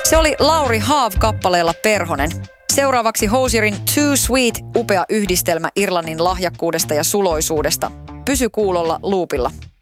Se oli Lauri Haav kappaleella Perhonen. Seuraavaksi Hosierin Too Sweet, upea yhdistelmä Irlannin lahjakkuudesta ja suloisuudesta. Pysy kuulolla loopilla.